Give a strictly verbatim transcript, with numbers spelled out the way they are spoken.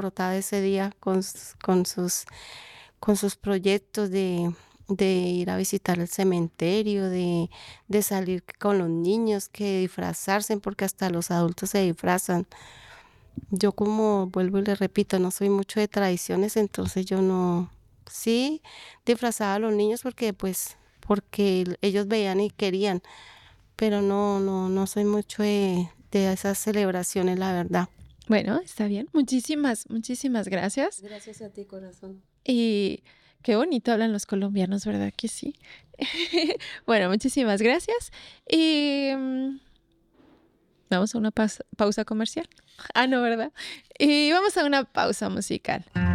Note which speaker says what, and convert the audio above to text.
Speaker 1: alborotada ese día con, s- con sus, con sus proyectos de, de ir a visitar el cementerio, de, de salir con los niños, que disfrazarse, porque hasta los adultos se disfrazan. Yo como vuelvo y le repito, no soy mucho de tradiciones, entonces yo no, sí disfrazaba a los niños porque pues, porque el- ellos veían y querían, pero no, no, no soy mucho de, de esas celebraciones, la verdad.
Speaker 2: Bueno, está bien. Muchísimas, muchísimas gracias.
Speaker 1: Gracias a ti, corazón.
Speaker 2: Y qué bonito hablan los colombianos, ¿verdad que sí? Bueno, muchísimas gracias. Y mm, vamos a una pas- pausa comercial. Ah, no, ¿verdad? Y vamos a una pausa musical.